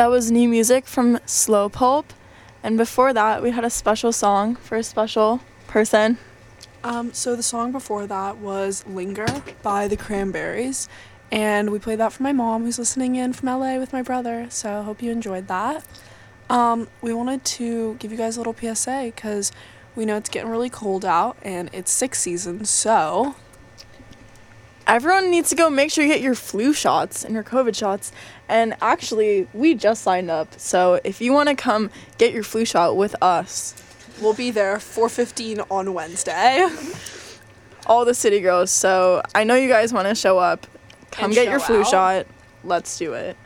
That was new music from Slow Pulp. And before that, we had a special song for a special person. So the song before that was Linger by the Cranberries. And we played that for my mom, who's listening in from LA with my brother. So I hope you enjoyed that. We wanted to give you guys a little PSA because we know it's getting really cold out and it's sick season. So Everyone needs to go make sure you get your flu shots and your COVID shots. And actually, we just signed up. So if you want to come get your flu shot with us, we'll be there 4:15 on Wednesday. all the city girls. So I know you guys want to show up. Come And get your show flu out. shot. Let's do it.